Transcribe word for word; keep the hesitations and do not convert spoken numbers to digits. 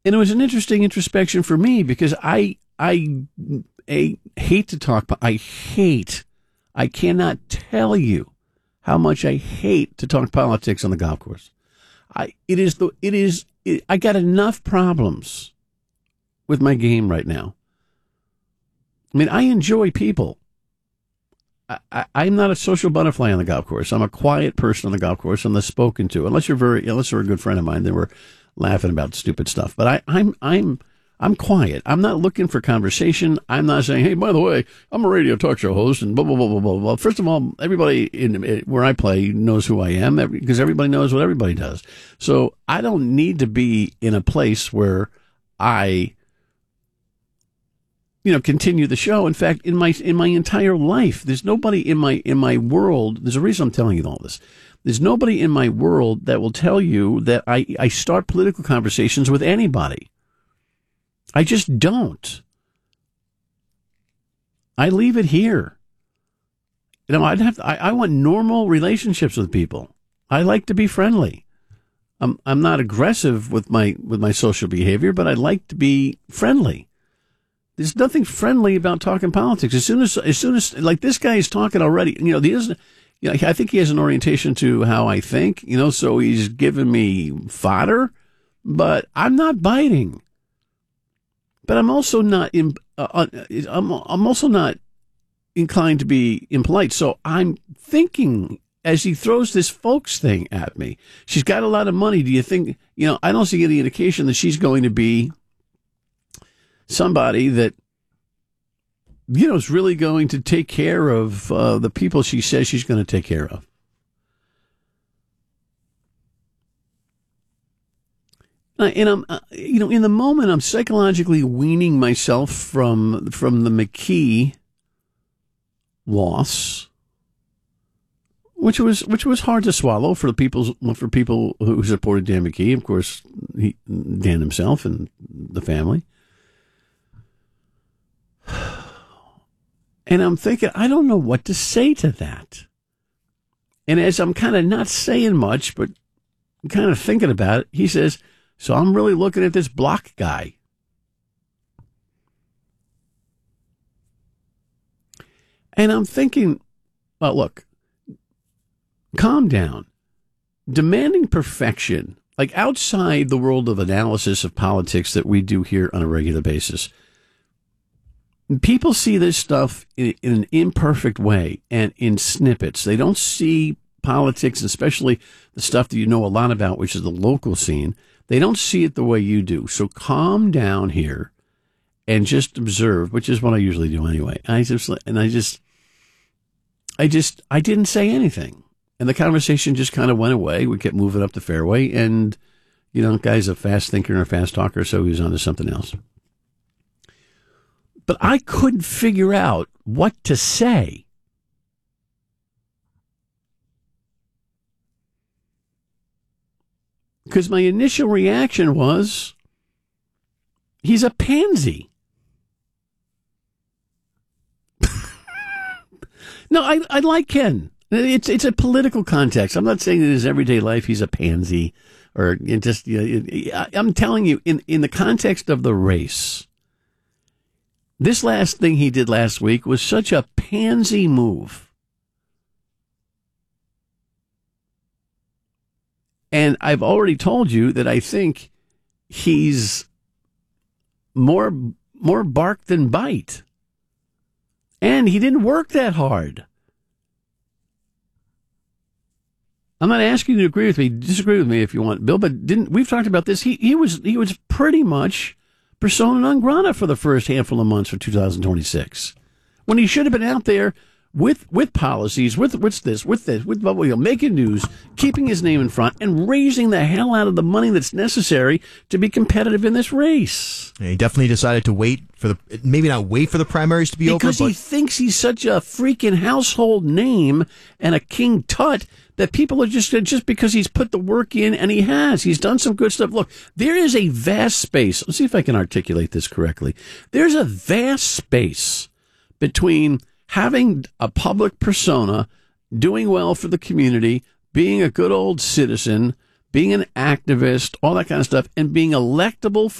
And it was an interesting introspection for me because I, I, I hate to talk, but I hate, I cannot tell you how much I hate to talk politics on the golf course. I, it is the, it is, it, I got enough problems with my game right now. I mean, I enjoy people. I, I, I'm not a social butterfly on the golf course. I'm a quiet person on the golf course. I'm the spoken to, unless you're very, unless you're a good friend of mine, then we're laughing about stupid stuff. But I, I'm, I'm, I'm quiet. I'm not looking for conversation. I'm not saying, hey, by the way, I'm a radio talk show host and blah, blah, blah, blah, blah, blah. First of all, everybody in where I play knows who I am because everybody knows what everybody does. So I don't need to be in a place where I, you know, continue the show. In fact, in my, in my entire life, there's nobody in my, in my world. There's a reason I'm telling you all this. There's nobody in my world that will tell you that I, I start political conversations with anybody. I just don't. I leave it here. You know, I'd have to, I, I want normal relationships with people. I like to be friendly. I'm I'm not aggressive with my with my social behavior, but I like to be friendly. There's nothing friendly about talking politics. As soon as as soon as like this guy is talking already, you know, he doesn't. You know, I think he has an orientation to how I think. You know, so he's giving me fodder, but I'm not biting. But I'm also not in, uh, I'm, I'm also not inclined to be impolite. So I'm thinking as he throws this folks thing at me, she's got a lot of money. Do you think, you know, I don't see any indication that she's going to be somebody that, you know, is really going to take care of uh, the people she says she's going to take care of. And I'm, uh, you know, in the moment, I'm psychologically weaning myself from from the McKee loss, which was which was hard to swallow for the people for people who supported Dan McKee. Of course, he, Dan himself and the family. And I'm thinking, I don't know what to say to that. And as I'm kind of not saying much, but kind of thinking about it, he says, so I'm really looking at this Block guy. And I'm thinking, well, look, calm down. Demanding perfection, like outside the world of analysis of politics that we do here on a regular basis, people see this stuff in, in an imperfect way and in snippets. They don't see politics, especially the stuff that you know a lot about, which is the local scene. They don't see it the way you do. So calm down here and just observe, which is what I usually do anyway. I just, and I just, I just, I didn't say anything. And the conversation just kind of went away. We kept moving up the fairway. And, you know, guy's a fast thinker and a fast talker, so he was on to something else. But I couldn't figure out what to say. Because my initial reaction was, he's a pansy. No, I I like Ken. It's it's a political context. I'm not saying in his everyday life he's a pansy, or just. You know, I'm telling you, in in the context of the race, this last thing he did last week was such a pansy move. And I've already told you that I think he's more more bark than bite. And he didn't work that hard. I'm not asking you to agree with me. Disagree with me if you want, Bill, but didn't we've talked about this. He he was he was pretty much persona non grata for the first handful of months for two thousand twenty-six. When he should have been out there with with policies, with what's this, with this, with you know, making news, keeping his name in front, and raising the hell out of the money that's necessary to be competitive in this race. Yeah, he definitely decided to wait for the, maybe not wait for the primaries to be because over, because he but thinks he's such a freaking household name and a king tut that people are just just because he's put the work in, and he has. He's done some good stuff. Look, there is a vast space. Let's see if I can articulate this correctly. There's a vast space between having a public persona, doing well for the community, being a good old citizen, being an activist, all that kind of stuff, and being electable for